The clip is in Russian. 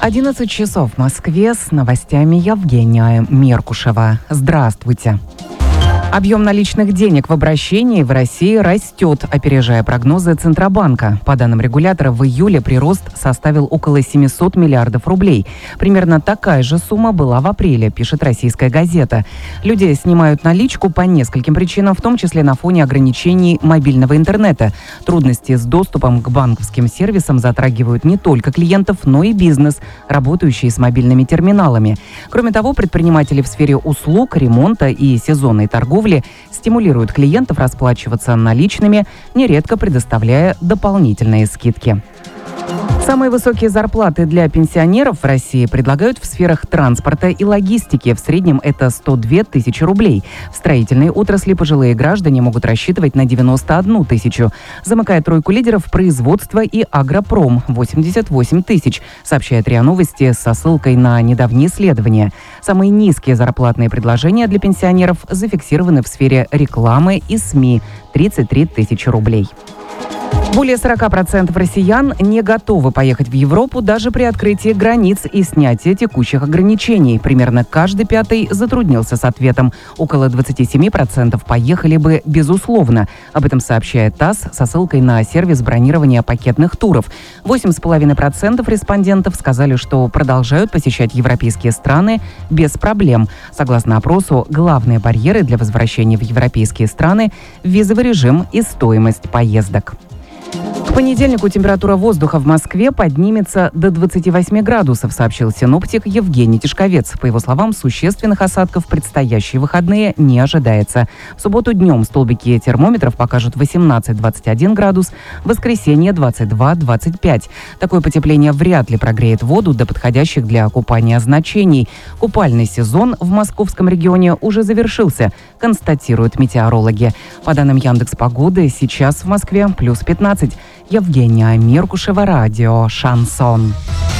11 часов в Москве, с новостями Евгения Меркушева. Здравствуйте. Объем наличных денег в обращении в России растет, опережая прогнозы Центробанка. По данным регулятора, в июле прирост составил около 700 миллиардов рублей. Примерно такая же сумма была в апреле, пишет «Российская газета». Люди снимают наличку по нескольким причинам, в том числе на фоне ограничений мобильного интернета. Трудности с доступом к банковским сервисам затрагивают не только клиентов, но и бизнес, работающий с мобильными терминалами. Кроме того, предприниматели в сфере услуг, ремонта и сезонной торговли стимулируют клиентов расплачиваться наличными, нередко предоставляя дополнительные скидки. Самые высокие зарплаты для пенсионеров в России предлагают в сферах транспорта и логистики. В среднем это 102 тысячи рублей. В строительной отрасли пожилые граждане могут рассчитывать на 91 тысячу. Замыкает тройку лидеров производство и агропром – 88 тысяч, сообщает РИА Новости со ссылкой на недавние исследования. Самые низкие зарплатные предложения для пенсионеров зафиксированы в сфере рекламы и СМИ – 33 тысячи рублей. Более 40% россиян не готовы поехать в Европу даже при открытии границ и снятии текущих ограничений. Примерно каждый пятый затруднился с ответом. Около 27% поехали бы безусловно. Об этом сообщает ТАСС со ссылкой на сервис бронирования пакетных туров. 8,5% респондентов сказали, что продолжают посещать европейские страны без проблем. Согласно опросу, главные барьеры для возвращения в европейские страны – визовый режим и стоимость поездок. К понедельнику температура воздуха в Москве поднимется до 28 градусов, сообщил синоптик Евгений Тишковец. По его словам, существенных осадков в предстоящие выходные не ожидается. В субботу днем столбики термометров покажут 18-21 градус, в воскресенье 22-25. Такое потепление вряд ли прогреет воду до подходящих для купания значений. Купальный сезон в московском регионе уже завершился, констатируют метеорологи. По данным Яндекс.Погоды, сейчас в Москве плюс 15. Евгения Меркушева, радио «Шансон».